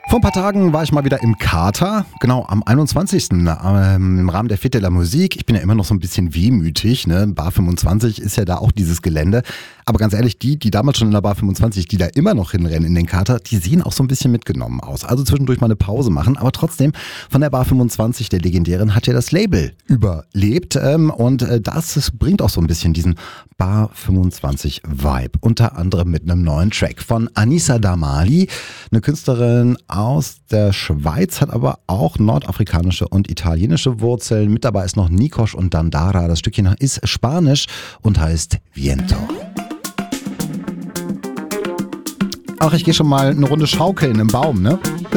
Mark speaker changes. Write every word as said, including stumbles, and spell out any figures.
Speaker 1: Vor ein paar Tagen war ich mal wieder im Kater, genau am einundzwanzigsten Ähm, im Rahmen der Fête de la Musique. Ich bin ja immer noch so ein bisschen wehmütig, ne? Bar fünfundzwanzig ist ja da auch dieses Gelände. Aber ganz ehrlich, die, die damals schon in der Bar fünfundzwanzig, die da immer noch hinrennen in den Kater, die sehen auch so ein bisschen mitgenommen aus. Also zwischendurch mal eine Pause machen, aber trotzdem von der Bar fünfundzwanzig, der legendären, hat ja das Label überlebt. Ähm, und äh, das, das bringt auch so ein bisschen diesen Bar fünfundzwanzig Vibe. Unter anderem mit einem neuen Track von Anissa Damali, eine Künstlerin aus der Schweiz, hat aber auch nordafrikanische und italienische Wurzeln. Mit dabei ist noch Nikos und Dandara. Das Stückchen ist Spanisch und heißt Viento. Ach, ich gehe schon mal eine Runde schaukeln im Baum, ne? Bis